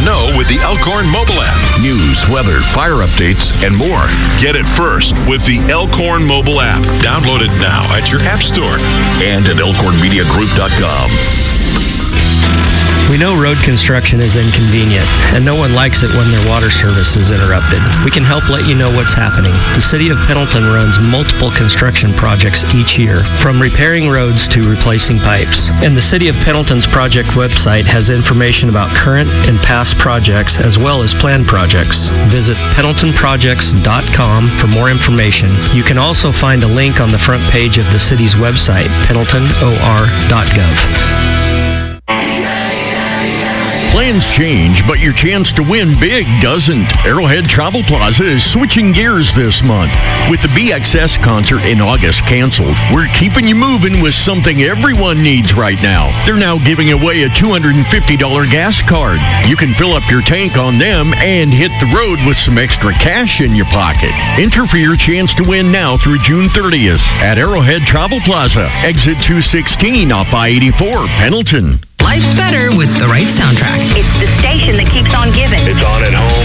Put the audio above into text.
know with the Elkhorn mobile app. News, weather, fire updates, and more. Get it first with the Elkhorn mobile app. Download it now at your app store and at elkhornmediagroup.com. We know road construction is inconvenient, and no one likes it when their water service is interrupted. We can help let you know what's happening. The City of Pendleton runs multiple construction projects each year, from repairing roads to replacing pipes. And the City of Pendleton's project website has information about current and past projects as well as planned projects. Visit pendletonprojects.com for more information. You can also find a link on the front page of the city's website, pendletonor.gov. Plans change, but your chance to win big doesn't. Arrowhead Travel Plaza is switching gears this month. With the BXS concert in August canceled, we're keeping you moving with something everyone needs right now. They're now giving away a $250 gas card. You can fill up your tank on them and hit the road with some extra cash in your pocket. Enter for your chance to win now through June 30th at Arrowhead Travel Plaza, exit 216 off I-84, Pendleton. Life's better with the right soundtrack. It's the station that keeps on giving. It's on at home.